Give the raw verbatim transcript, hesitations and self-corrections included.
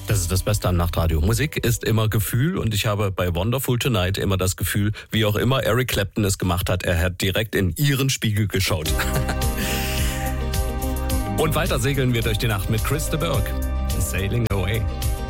Das ist das Beste an Nachtradio. Musik ist immer Gefühl und ich habe bei Wonderful Tonight immer das Gefühl, wie auch immer Eric Clapton es gemacht hat, er hat direkt in ihren Spiegel geschaut. Und weiter segeln wir durch die Nacht mit Chris de Burgh. Sailing Away.